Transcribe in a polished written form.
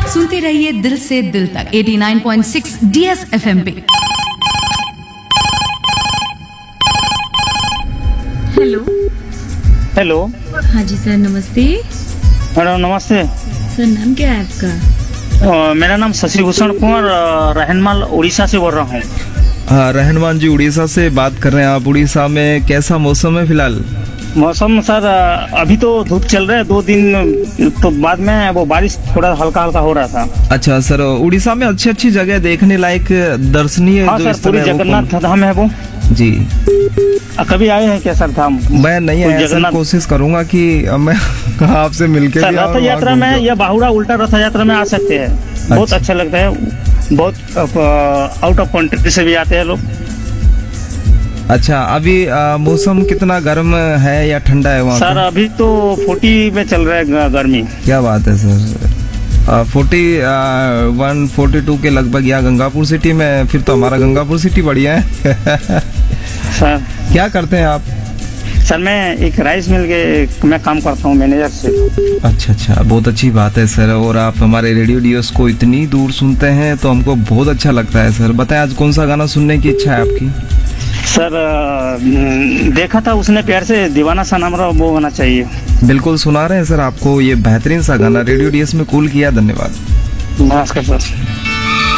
सुनते रहिए दिल से दिल तक 89.6 DS FM पे। हेलो। हेलो। हाँ जी सर, नमस्ते। मैडम नमस्ते। सर नाम क्या है आपका? मेरा नाम शशि भूषण कुमार, रहनमाल उड़ीसा से बोल रहा हूँ। हाँ, रहनमान जी उड़ीसा से बात कर रहे हैं आप। उड़ीसा में कैसा मौसम है फिलहाल? मौसम सर अभी तो धूप चल रहा है, 2 दिन तो बाद में वो बारिश थोड़ा हल्का हल्का हो रहा था। अच्छा सर, उड़ीसा में अच्छी अच्छी जगह देखने लायक दर्शनीय हाँ जो सर, स्थल पूरी है वो जगन्नाथ धाम है वो। जी। कभी आए हैं क्या सर धाम? मैं नहीं आया सर, कोशिश करूंगा कि मैं आपसे मिलके सर भी रथ यात्रा में या बाहुड़ा उल्टा रथ यात्रा में आ सकते हैं। बहुत अच्छा लगता है। बहुत आउट ऑफ कंट्री से भी आते हैं लोग। अच्छा, अभी मौसम कितना गर्म है या ठंडा है वहाँ? सर अभी तो 40 में चल रहा है गर्मी। क्या बात है सर। 41 42 के लगभग यहाँ गंगापुर सिटी में। फिर तो हमारा गंगापुर सिटी बढ़िया है। सर क्या करते हैं आप? सर मैं एक राइस मिल के मैं काम करता हूँ मैनेजर से। अच्छा, बहुत अच्छी बात है सर। और आप हमारे रेडियो डियोस को इतनी दूर सुनते हैं तो हमको बहुत अच्छा लगता है सर। बताएं, आज कौन सा गाना सुनने की इच्छा है आपकी? सर देखा था उसने प्यार से, दीवाना सा नाम रहा, वो होना चाहिए। बिल्कुल सुना रहे हैं सर आपको ये बेहतरीन सा गाना। रेडियो डियोस में कॉल किया, धन्यवाद। नमस्कार सर।